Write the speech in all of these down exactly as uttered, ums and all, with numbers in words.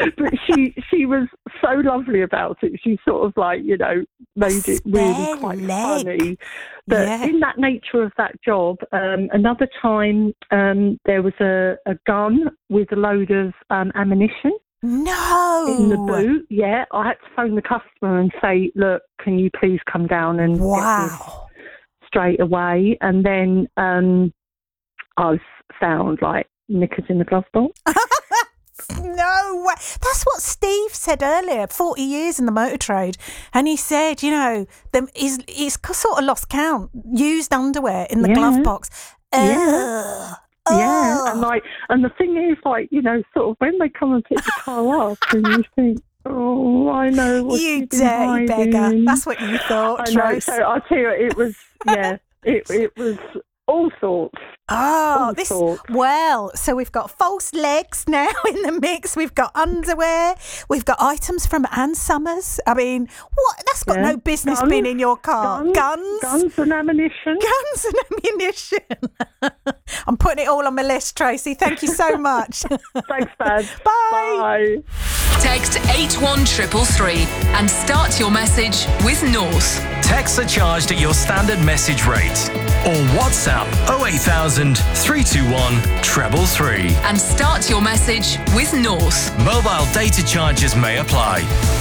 but she she was so lovely about it. She sort of like, you know, made it really quite leg. funny. But Yeah. in that nature of that job, um, another time um, there was a, a gun with a load of um, ammunition. No. In the boot, yeah. I had to phone the customer and say, look, can you please come down and Wow. get this straight away? And then um, I was found like knickers in the glove box. No way. That's what Steve said earlier, forty years in the motor trade. And he said, you know, the, he's, he's sort of lost count, used underwear in the Yeah. glove box. Yeah. Ugh. Yeah, Oh. and like, and the thing is, like, you know, sort of when they come and pick the car up, and you think, oh, I know what You you've been dirty hiding. beggar. That's what you thought, I know. Trace. So I'll tell you, it was, yeah, it it was all sorts. Oh, all this sorts. well. So we've got false legs now in the mix. We've got underwear. We've got items from Ann Summers. I mean, what? That's got Yeah. no business Guns, being in your car. Guns, Guns, guns and ammunition. guns and ammunition. I'm putting it all on my list, Tracy. Thank you so much. Thanks, Dad. Bye. Bye. Text eight one three three three and start your message with North. Texts are charged at your standard message rate. Or WhatsApp oh eight thousand, three two one, treble three. And start your message with North. Mobile data charges may apply.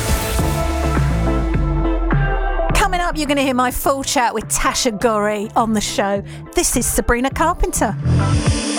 Coming up, you're going to hear my full chat with Tasha Gorry on the show. This is Sabrina Carpenter.